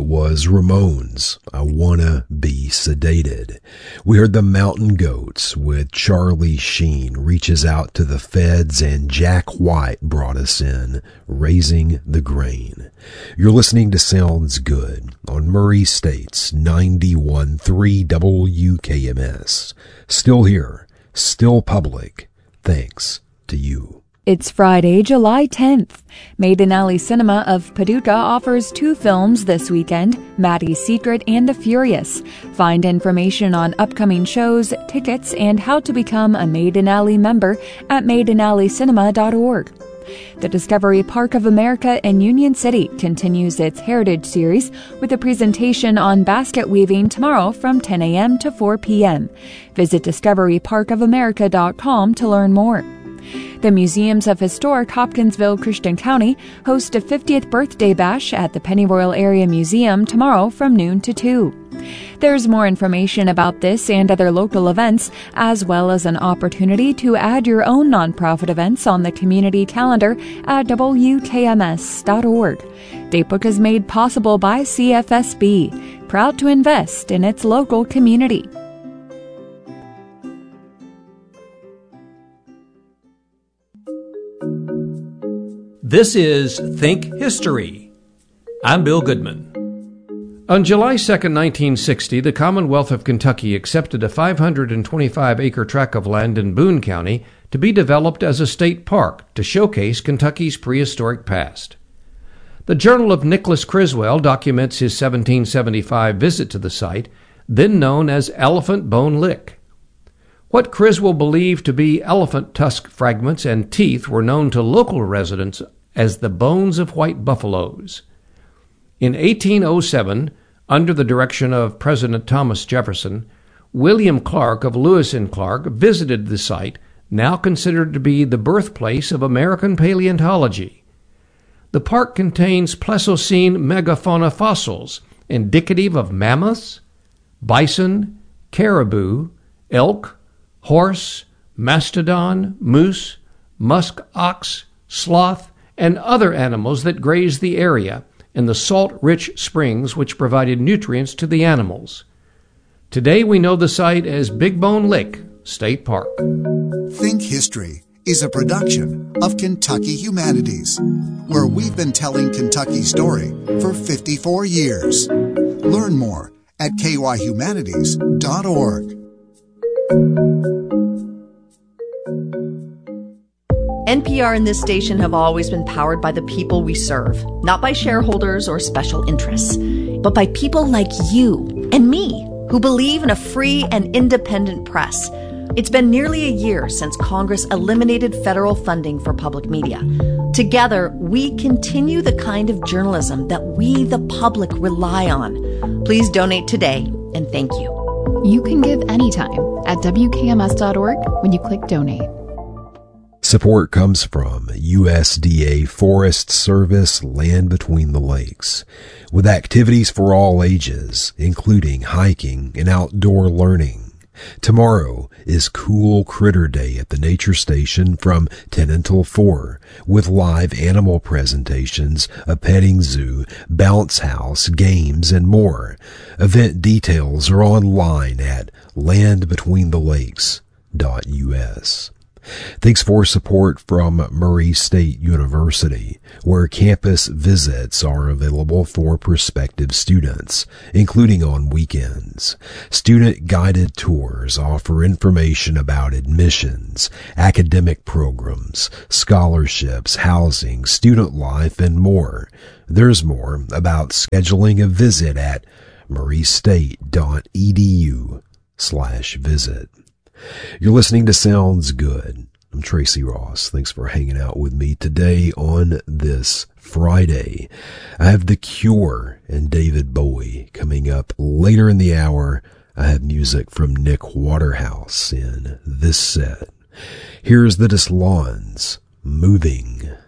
That was Ramones, I Wanna Be Sedated. We heard the Mountain Goats with Charlie Sheen Reaches Out to the Feds, and Jack White brought us in Raising the Grain. You're listening to Sounds Good on Murray State's 91.3 WKMS. Still here, still public, thanks to you. It's Friday, July 10th. Maiden Alley Cinema of Paducah offers 2 films this weekend, Maddie's Secret and The Furious. Find information on upcoming shows, tickets, and how to become a Maiden Alley member at maidenalleycinema.org. The Discovery Park of America in Union City continues its Heritage Series with a presentation on basket weaving tomorrow from 10 a.m. to 4 p.m. Visit discoveryparkofamerica.com to learn more. The Museums of Historic Hopkinsville Christian County host a 50th birthday bash at the Pennyroyal Area Museum tomorrow from noon to 2. There's more information about this and other local events, as well as an opportunity to add your own nonprofit events on the community calendar at WKMS.org. Datebook is made possible by CFSB, proud to invest in its local community. This is Think History. I'm Bill Goodman. On July 2, 1960, the Commonwealth of Kentucky accepted a 525-acre tract of land in Boone County to be developed as a state park to showcase Kentucky's prehistoric past. The Journal of Nicholas Criswell documents his 1775 visit to the site, then known as Elephant Bone Lick. What Criswell believed to be elephant tusk fragments and teeth were known to local residents as the bones of white buffaloes. In 1807, under the direction of President Thomas Jefferson, William Clark of Lewis and Clark visited the site, now considered to be the birthplace of American paleontology. The park contains Pleistocene megafauna fossils indicative of mammoths, bison, caribou, elk, horse, mastodon, moose, musk ox, sloth, and other animals that graze the area, and the salt-rich springs which provided nutrients to the animals. Today we know the site as Big Bone Lick State Park. Think History is a production of Kentucky Humanities, where we've been telling Kentucky's story for 54 years. Learn more at kyhumanities.org. NPR and this station have always been powered by the people we serve, not by shareholders or special interests, but by people like you and me who believe in a free and independent press. It's been nearly a year since Congress eliminated federal funding for public media. Together, we continue the kind of journalism that we, the public, rely on. Please donate today, and thank you. You can give anytime at WKMS.org when you click donate. Support comes from USDA Forest Service Land Between the Lakes, with activities for all ages, including hiking and outdoor learning. Tomorrow is Cool Critter Day at the Nature Station from 10 until 4, with live animal presentations, a petting zoo, bounce house, games, and more. Event details are online at landbetweenthelakes.us. Thanks for support from Murray State University, where campus visits are available for prospective students, including on weekends. Student-guided tours offer information about admissions, academic programs, scholarships, housing, student life, and more. There's more about scheduling a visit at murraystate.edu/visit. You're listening to Sounds Good. I'm Tracy Ross. Thanks for hanging out with me today on this Friday. I have The Cure and David Bowie coming up later in the hour. I have music from Nick Waterhouse in this set. Here's the Deslons, Moving.